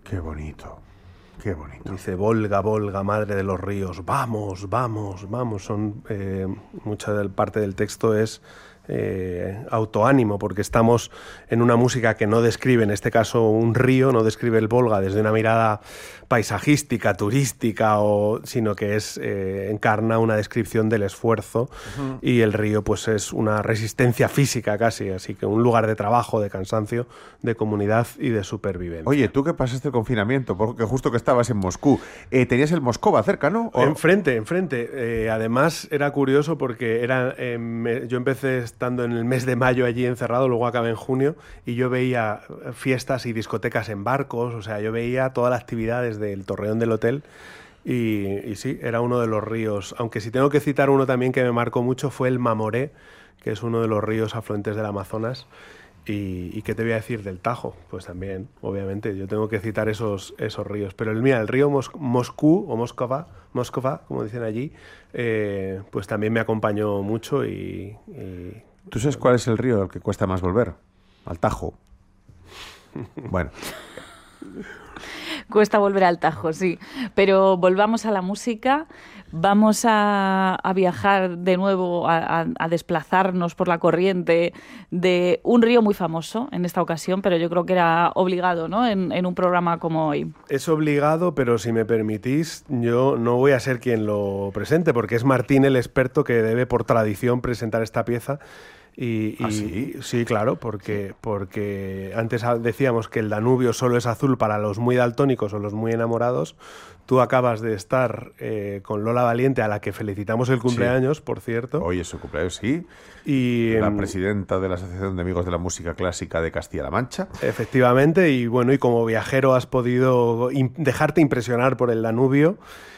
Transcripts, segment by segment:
Qué bonito, qué bonito. Dice, Volga, Volga, madre de los ríos, vamos, vamos, vamos. Mucha parte del texto es autoánimo, porque estamos en una música que no describe, en este caso un río, no describe el Volga desde una mirada paisajística, turística, sino que encarna una descripción del esfuerzo. Y el río pues es una resistencia física casi, así que un lugar de trabajo, de cansancio, de comunidad y de supervivencia. Oye, tú que pasaste el confinamiento, porque justo que estabas en Moscú, tenías el Moscova cerca, ¿no? Enfrente. Además era curioso porque yo empecé estando en el mes de mayo allí encerrado, luego acabé en junio, y yo veía fiestas y discotecas en barcos, o sea, yo veía toda la actividad desde el torreón del hotel. Y sí, era uno de los ríos, aunque si tengo que citar uno también que me marcó mucho fue el Mamoré, que es uno de los ríos afluentes del Amazonas. ¿Y qué te voy a decir del Tajo? Pues también, obviamente, yo tengo que citar esos ríos. Pero el río Moscú, o Moscova, como dicen allí, pues también me acompañó mucho y... ¿Tú sabes cuál es el río al que cuesta más volver? Al Tajo. Bueno. Cuesta volver al Tajo, sí. Pero volvamos a la música. Vamos a viajar de nuevo, a desplazarnos por la corriente de un río muy famoso en esta ocasión, pero yo creo que era obligado, ¿no? En un programa como hoy. Es obligado, pero si me permitís, yo no voy a ser quien lo presente, porque es Martín el experto que debe por tradición presentar esta pieza. ¿Sí? Sí, claro, porque antes decíamos que el Danubio solo es azul para los muy daltónicos o los muy enamorados. Tú acabas de estar con Lola Valiente, a la que felicitamos el cumpleaños, por cierto. Hoy es su cumpleaños, sí. La presidenta de la Asociación de Amigos de la Música Clásica de Castilla-La Mancha. Efectivamente, y como viajero has podido dejarte impresionar por el Danubio.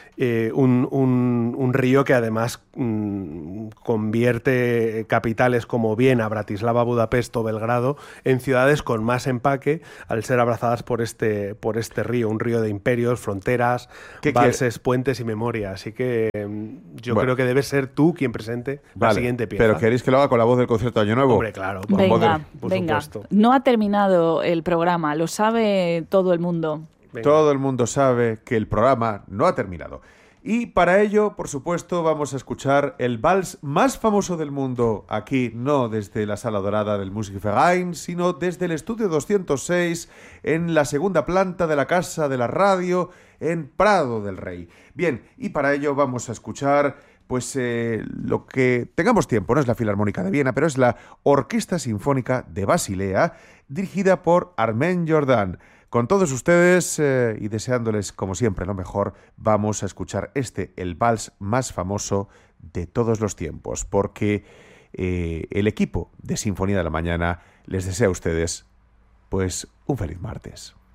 Un río que además convierte capitales como Viena, Bratislava, Budapest o Belgrado en ciudades con más empaque al ser abrazadas por este río, un río de imperios, fronteras, valses, puentes y memoria. Así que yo creo que debes ser tú quien presente la siguiente pieza. ¿Pero queréis que lo haga con la voz del concierto de Año Nuevo? Hombre, claro. Venga. Supuesto. No ha terminado el programa, lo sabe todo el mundo. Venga. Todo el mundo sabe que el programa no ha terminado. Y para ello, por supuesto, vamos a escuchar el vals más famoso del mundo, aquí no desde la Sala Dorada del Musikverein, sino desde el Estudio 206, en la segunda planta de la Casa de la Radio, en Prado del Rey. Bien, y para ello vamos a escuchar pues lo que tengamos tiempo. No es la Filarmónica de Viena, pero es la Orquesta Sinfónica de Basilea, dirigida por Armen Jordan. Con todos ustedes y deseándoles, como siempre, lo mejor, vamos a escuchar el vals más famoso de todos los tiempos, porque el equipo de Sinfonía de la Mañana les desea a ustedes, pues, un feliz martes.